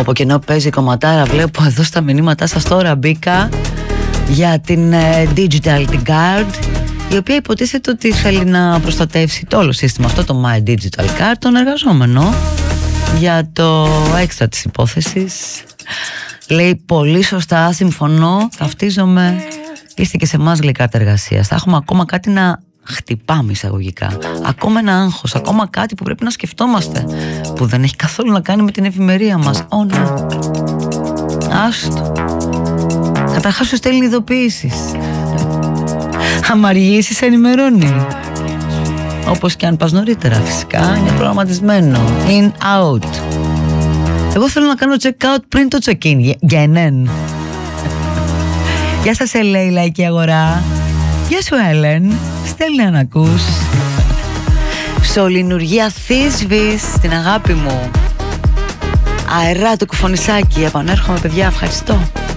Από και ενώ παίζει κομματάρα, βλέπω εδώ στα μηνύματά σας τώρα μπήκα για την Digital Guard, η οποία υποτίθεται ότι θέλει να προστατεύσει το όλο σύστημα αυτό, το My Digital Card, τον εργαζόμενο για το έξτρα της υπόθεσης. Λέει πολύ σωστά, συμφωνώ, ταυτίζομαι. Είστε και σε εμάς, λέει, κάρτα εργασίας. Θα έχουμε ακόμα κάτι να χτυπάμε εισαγωγικά. Ακόμα ένα άγχος, ακόμα κάτι που πρέπει να σκεφτόμαστε, που δεν έχει καθόλου να κάνει με την ευημερία μας. Ναι. Άστο. Καταρχάς σου στέλνει ειδοποιήσεις. Αν αργήσεις ενημερώνει. Όπως και αν πας νωρίτερα, φυσικά είναι προγραμματισμένο. In, out. Εγώ θέλω να κάνω check out πριν το check-in. Γένεν. Γεια σας, LA, λαϊκή αγορά. Γεια σου, Έλεν. Στέλνει αν ακούς. Σωληνουργία Θήσβης, την αγάπη μου. Αερά το κουφονισάκι. Επανέρχομαι, παιδιά, ευχαριστώ.